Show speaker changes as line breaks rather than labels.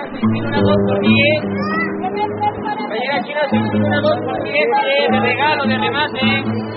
una 2 por 10. Playera china 6 una 2 por 10 de regalo de remate.